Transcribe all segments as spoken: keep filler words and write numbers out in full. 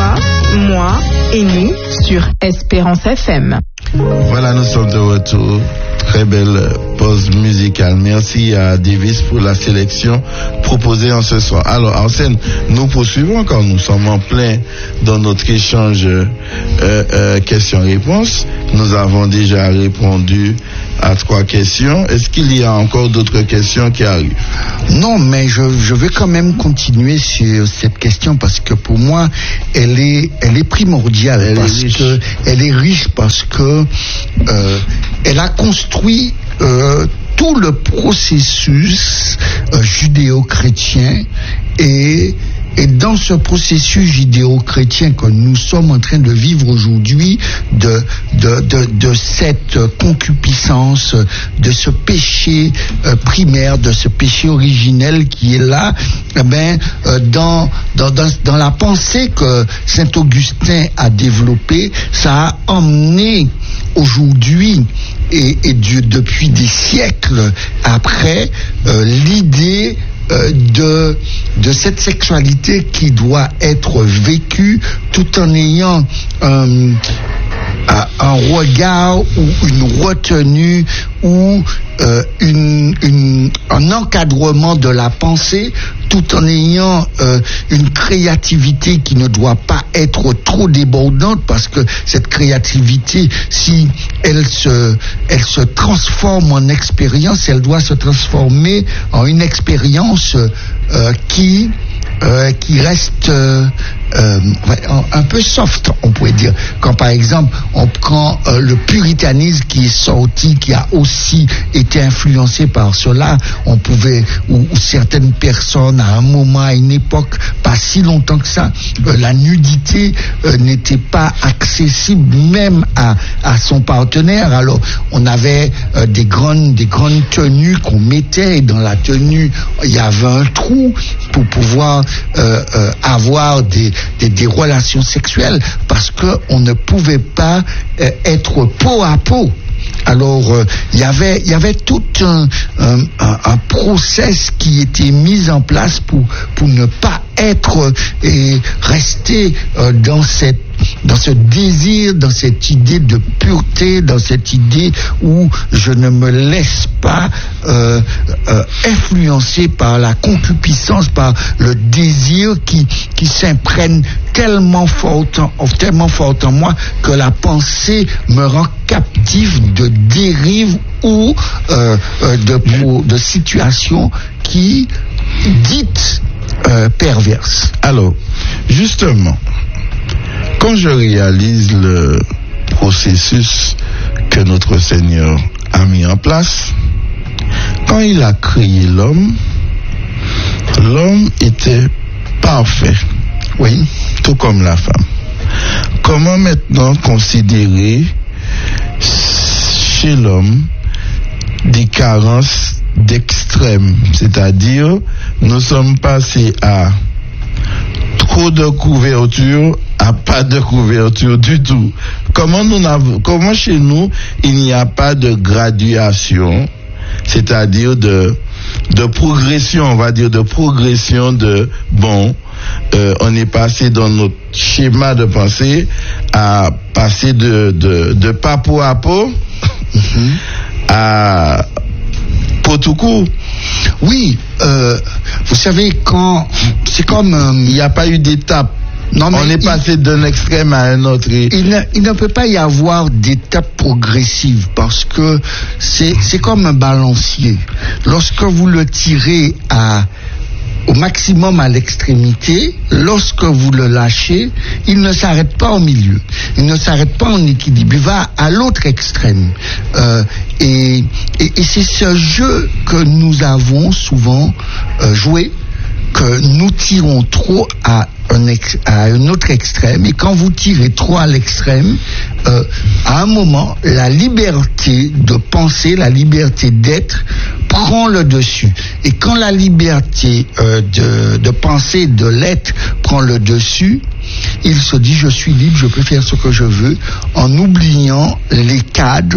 Toi, moi et nous sur Espérance F M. Voilà, nous sommes de retour. Très belle pause musicale. Merci à Davis pour la sélection proposée en ce soir. Alors, Arsène, nous poursuivons quand nous sommes en plein dans notre échange euh, euh, questions-réponses. Nous avons déjà répondu à trois questions. Est-ce qu'il y a encore d'autres questions qui arrivent? Non, mais je, je vais quand même continuer sur cette question parce que pour moi, elle est, elle est primordiale. Elle parce est que elle est riche parce que euh, elle a construit euh, tout le processus euh, judéo-chrétien et Et dans ce processus judéo-chrétien que nous sommes en train de vivre aujourd'hui, de, de, de, de cette concupiscence, de ce péché euh, primaire, de ce péché originel qui est là, eh ben, euh, dans, dans, dans, dans la pensée que Saint Augustin a développée, ça a emmené aujourd'hui et, et du, depuis des siècles après euh, l'idée Euh, de de cette sexualité qui doit être vécue tout en ayant un, un regard ou une retenue ou euh, une, une, un encadrement de la pensée, tout en ayant euh, une créativité qui ne doit pas être trop débordante, parce que cette créativité, si elle se, elle se transforme en expérience, elle doit se transformer en une expérience euh, qui Euh, qui reste euh, euh, un peu soft, on pourrait dire. Quand par exemple on prend euh, le puritanisme qui est sorti, qui a aussi été influencé par cela, on pouvait, ou, ou certaines personnes à un moment, à une époque, pas si longtemps que ça, euh, la nudité euh, n'était pas accessible même à, à son partenaire. Alors on avait euh, des grandes, des grandes tenues qu'on mettait, et dans la tenue il y avait un trou pour pouvoir Euh, euh, avoir des, des, des relations sexuelles, parce que on ne pouvait pas euh, être peau à peau. Alors il euh, y avait il y avait tout un, un, un, un process qui était mis en place pour pour ne pas être et rester euh, dans cette dans ce désir, dans cette idée de pureté, dans cette idée où je ne me laisse pas euh, euh, influencer par la concupiscence, par le désir qui qui s'imprègne tellement fort en, tellement fort en moi que la pensée me rend captif de dérives ou euh, euh, de, de situations qui dites euh, perverses. Alors, justement, quand je réalise le processus que notre Seigneur a mis en place, quand il a créé l'homme, l'homme était parfait, oui, tout comme la femme. Comment maintenant considérer chez l'homme des carences d'extrême, c'est-à-dire nous sommes passés à trop de couverture à pas de couverture du tout. Comment nous n'avons, comment chez nous il n'y a pas de graduation, c'est-à-dire de de progression, on va dire de progression de bon, euh, on est passé dans notre schéma de pensée à passer de de de pas peau à peau mm-hmm. à peau tout court. Oui, euh, vous savez, quand c'est comme euh, il n'y a pas eu d'étape. Non, mais on est passé il, d'un extrême à un autre. Il ne, il ne peut pas y avoir d'étape progressive, parce que c'est, c'est comme un balancier. Lorsque vous le tirez à, au maximum à l'extrémité, lorsque vous le lâchez, il ne s'arrête pas au milieu. Il ne s'arrête pas en équilibre. Il va à l'autre extrême. Euh, et, et, et c'est ce jeu que nous avons souvent euh, joué, que nous tirons trop à un, ex, à un autre extrême, et quand vous tirez trop à l'extrême, euh, à un moment, la liberté de penser, la liberté d'être prend le dessus. Et quand la liberté euh, de, de penser, de l'être prend le dessus, il se dit je suis libre, je peux faire ce que je veux, en oubliant les cadres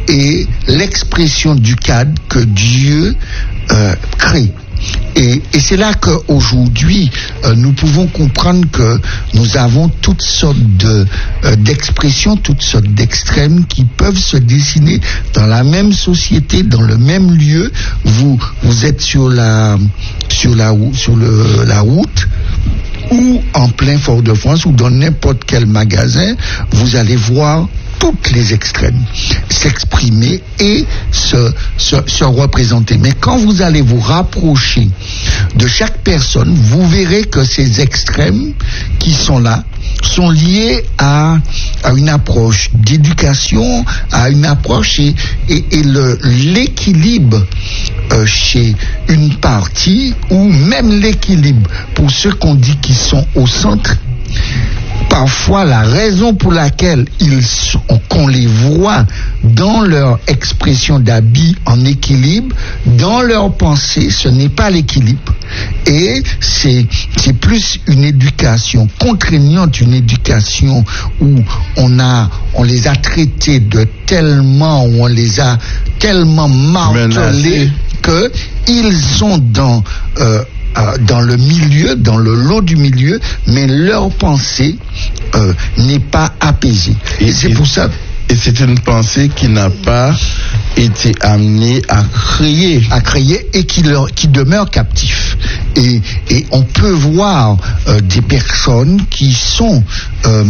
est l'expression du cadre que Dieu euh, crée. Et, et c'est là qu'aujourd'hui, euh, nous pouvons comprendre que nous avons toutes sortes de, euh, d'expressions, toutes sortes d'extrêmes qui peuvent se dessiner dans la même société, dans le même lieu. Vous, vous êtes sur la, sur la, sur le, la route, ou en plein Fort-de-France, ou dans n'importe quel magasin, vous allez voir toutes les extrêmes s'exprimer et se, se, se représenter. Mais quand vous allez vous rapprocher de chaque personne, vous verrez que ces extrêmes qui sont là sont liés à, à une approche d'éducation, à une approche et, et, et le, l'équilibre euh, chez une partie, ou même l'équilibre pour ceux qu'on dit qui sont au centre. Parfois, la raison pour laquelle ils sont, qu'on les voit dans leur expression d'habit en équilibre, dans leur pensée, ce n'est pas l'équilibre. Et c'est, c'est plus une éducation contraignante, une éducation où on a, on les a traités de tellement, où on les a tellement martelés qu'ils sont dans, euh, Euh, dans le milieu, dans le lot du milieu, mais leur pensée euh, n'est pas apaisée. Et, et c'est et, pour ça. Et c'est une pensée qui n'a pas été amenée à créer, à créer et qui leur, qui demeure captif. Et, et on peut voir euh, des personnes qui sont euh,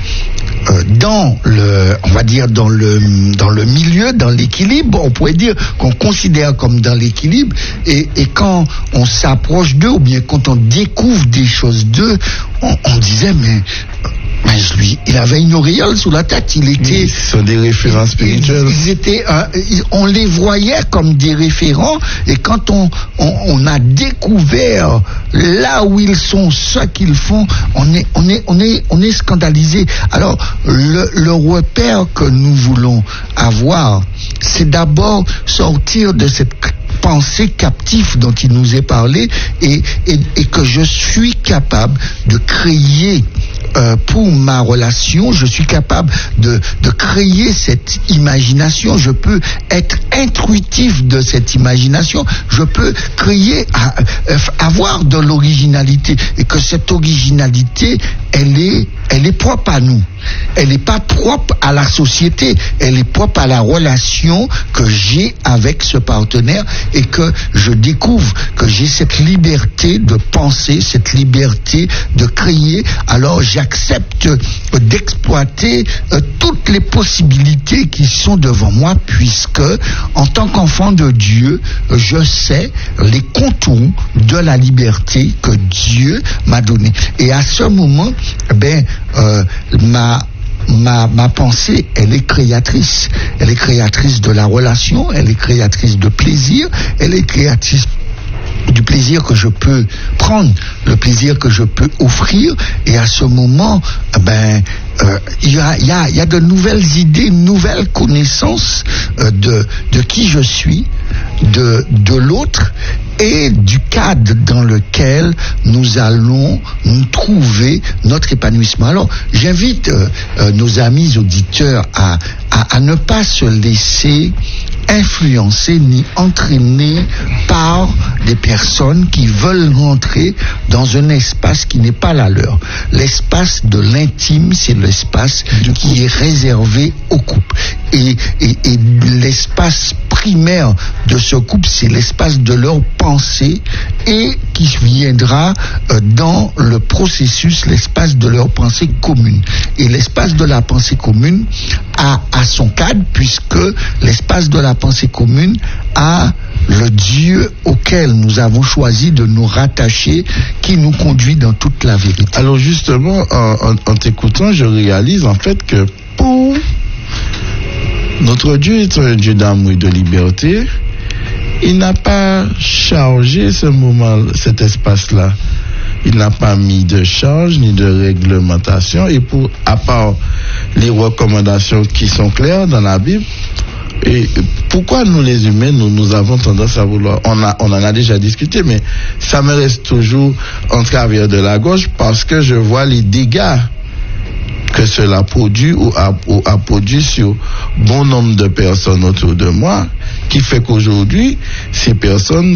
euh, dans le, on va dire dans le, dans le milieu, dans l'équilibre. On pourrait dire qu'on considère comme dans l'équilibre. Et, et quand on s'approche d'eux, ou bien quand on découvre des choses d'eux, on, on disait mais. Mais lui, il avait une auréole sous la tête. Il était. Ce sont des référents spirituels. Ils, ils étaient, euh, ils, on les voyait comme des référents. Et quand on, on, on a découvert là où ils sont, ce qu'ils font, on est, on est, on est, on est scandalisé. Alors, le, le repère que nous voulons avoir, c'est d'abord sortir de cette pensée captive dont il nous est parlé, et, et, et que je suis capable de créer. Euh, pour ma relation, je suis capable de, de créer cette imagination. Je peux être intuitif de cette imagination. Je peux créer, à, euh, avoir de l'originalité, et que cette originalité, elle est, elle est propre à nous. Elle n'est pas propre à la société. Elle est propre à la relation que j'ai avec ce partenaire, et que je découvre que j'ai cette liberté de penser, cette liberté de créer. Alors j'accepte d'exploiter euh, toutes les possibilités qui sont devant moi, puisque en tant qu'enfant de Dieu, je sais les contours de la liberté que Dieu m'a donnée. Et à ce moment, ben, euh, ma Ma, ma pensée, elle est créatrice. Elle est créatrice de la relation, elle est créatrice de plaisir, elle est créatrice du plaisir que je peux prendre, le plaisir que je peux offrir. Et à ce moment, ben, euh, il y a, il y a, il y a de nouvelles idées, une nouvelle connaissance euh, de, de qui je suis, de, de l'autre, et du cadre dans lequel nous allons nous trouver notre épanouissement. Alors, j'invite euh, euh, nos amis auditeurs à, à, à ne pas se laisser influencer ni entraîner par des personnes qui veulent rentrer dans un espace qui n'est pas la leur. L'espace de l'intime, c'est l'espace qui est réservé au couple. Et, et, et l'espace primaire de ce couple, c'est l'espace de leur pensée, et qui viendra euh, dans le processus, l'espace de leur pensée commune. Et l'espace de la pensée commune a, a son cadre, puisque l'espace de la pensée commune a le Dieu auquel nous avons choisi de nous rattacher, qui nous conduit dans toute la vérité. Alors justement, en, en, en t'écoutant, je réalise en fait que pour notre Dieu est un Dieu d'amour et de liberté. Il n'a pas chargé ce moment, cet espace-là. Il n'a pas mis de charge ni de réglementation. Et pour, à part les recommandations qui sont claires dans la Bible, et pourquoi nous les humains, nous, nous avons tendance à vouloir, on, a, on en a déjà discuté, mais ça me reste toujours en travers de la gorge, parce que je vois les dégâts que cela produit ou a, ou a produit sur bon nombre de personnes autour de moi, qui fait qu'aujourd'hui, ces personnes,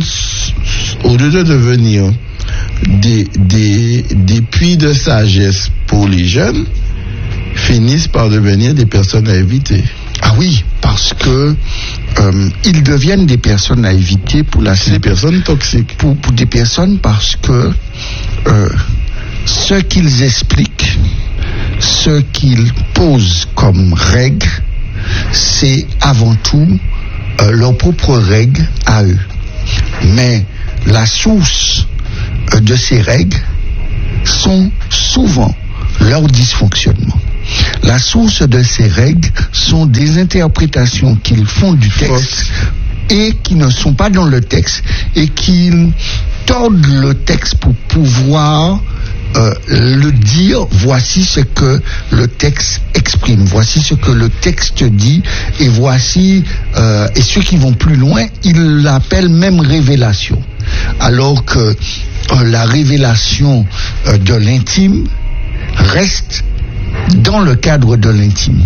au lieu de devenir des, des, des puits de sagesse pour les jeunes, finissent par devenir des personnes à éviter. Ah oui, parce que euh, ils deviennent des personnes à éviter pour la des personnes toxiques. Pour, pour des personnes parce que euh, ce qu'ils expliquent, ce qu'ils posent comme règles, c'est avant tout euh, leurs propres règles à eux. Mais la source euh, de ces règles sont souvent leur dysfonctionnement. La source de ces règles sont des interprétations qu'ils font du texte et qui ne sont pas dans le texte et qu'ils tordent le texte pour pouvoir euh, le dire. Voici ce que le texte exprime, voici ce que le texte dit, et voici euh, et ceux qui vont plus loin, ils l'appellent même révélation, alors que euh, la révélation euh, de l'intime reste dans le cadre de l'intime.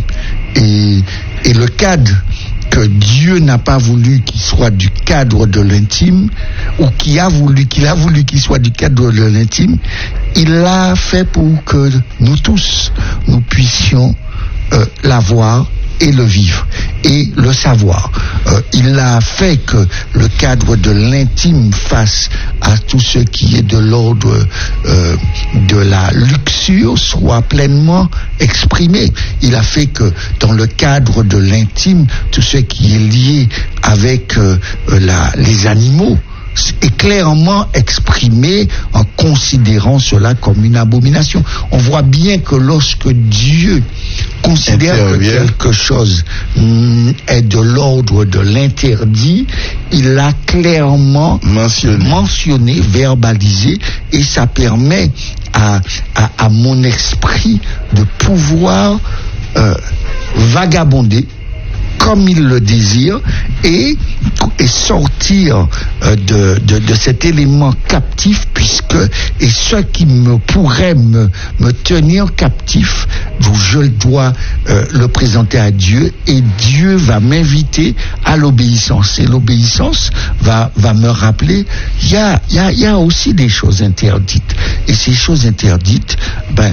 Et, et le cadre que Dieu n'a pas voulu qu'il soit du cadre de l'intime, ou qui a voulu, qu'il a voulu qu'il soit du cadre de l'intime, il l'a fait pour que nous tous, nous puissions euh, l'avoir et le vivre et le savoir. Euh, il a fait que le cadre de l'intime face à tout ce qui est de l'ordre euh, de la luxure soit pleinement exprimé. Il a fait que dans le cadre de l'intime, tout ce qui est lié avec euh, la, les animaux est clairement exprimé en considérant cela comme une abomination. On voit bien que lorsque Dieu considère que quelque chose mm, est de l'ordre de l'interdit, il l'a clairement mentionné. mentionné, verbalisé, et ça permet à, à, à mon esprit de pouvoir euh, vagabonder comme il le désire, et, et sortir euh, de, de, de cet élément captif, puisque, et ce qui me pourrait me, me tenir captif, je dois euh, le présenter à Dieu, et Dieu va m'inviter à l'obéissance, et l'obéissance va, va me rappeler, il y a, y a, y a aussi des choses interdites, et ces choses interdites, ben,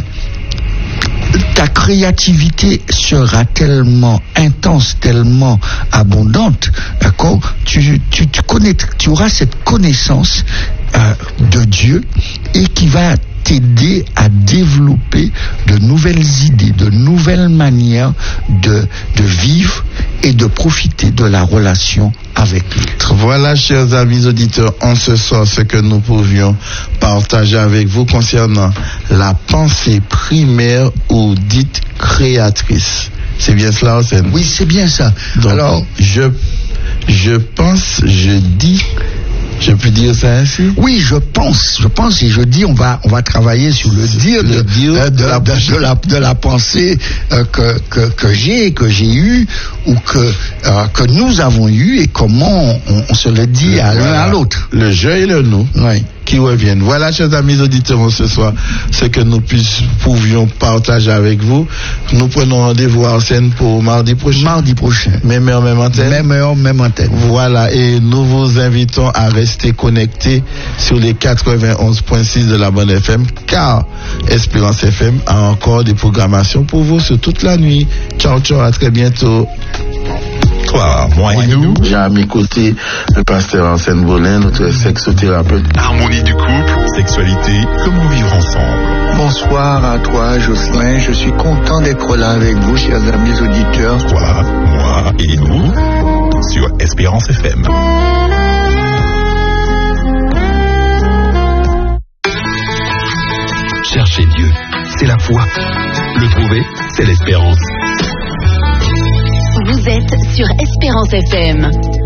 ta créativité sera tellement intense, tellement abondante, d'accord, tu, tu, tu, connais, tu auras cette connaissance euh, de Dieu, et qui va t'aider à développer de nouvelles idées, de nouvelles manières de, de vivre et de profiter de la relation avec l'autre. Voilà, chers amis auditeurs, en ce soir, ce que nous pouvions partager avec vous concernant la pensée primaire ou dite créatrice. C'est bien cela, Hossein? Oui, c'est bien ça. Donc, alors, je, je pense, je dis... Je peux dire ça ainsi? Oui, je pense, je pense et je dis, on va, on va travailler sur le dire, le de, dire de, de, la, de, de, la, de la pensée euh, que, que, que j'ai, que j'ai eue, ou que, euh, que nous avons eue, et comment on, on se le dit à voilà. l'un à l'autre. Le je et le nous. Oui. Qui reviennent. Voilà, chers amis auditeurs, ce soir, ce que nous puissions, pouvions partager avec vous. Nous prenons rendez-vous en scène pour mardi prochain. Mardi prochain. Même heure, même antenne. Même heure, même antenne. Voilà, et nous vous invitons à rester connectés sur les quatre-vingt-onze virgule six de la bonne F M, car Espérance F M a encore des programmations pour vous sur toute la nuit. Ciao, ciao, à très bientôt. Toi, moi et nous. J'ai à mes côtés le pasteur Arsène Bolin, notre sexothérapeute. Harmonie du couple, sexualité, comment vivre ensemble. Bonsoir à toi, Jocelyn. Je suis content d'être là avec vous, chers amis auditeurs. Toi, moi et nous, sur Espérance F M. Chercher Dieu, c'est la foi. Le trouver, c'est l'espérance. Vous êtes sur Espérance F M.